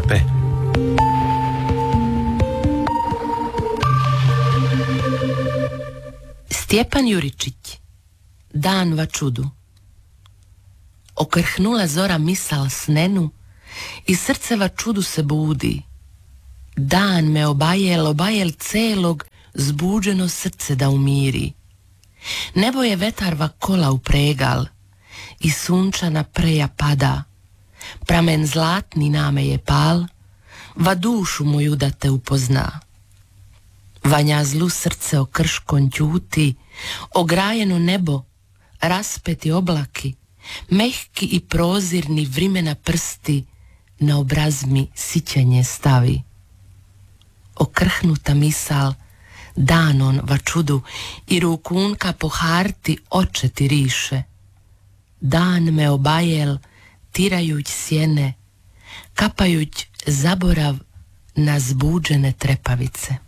Európe. Stjepan Juričić, Dan va čudu. Okrhnula zora misal snenu i srce va čudu se budi. Dan me obajel celog, zbuđeno srce da umiri. Nebo je vetarva kola upregal i sunčana preja pada. Pramen zlatni name je pal, va dušu moju da te upozna. Vanja zlu srce o krškon ćuti, ograjeno nebo, raspeti oblaki, mehki i prozirni vrimena prsti na obrazmi sićenje stavi. Okrhnuta misal danon va čudu i rukunka po harti oče ti riše. Dan me obajel tirajuć sjene, kapajuć zaborav na zbuđene trepavice.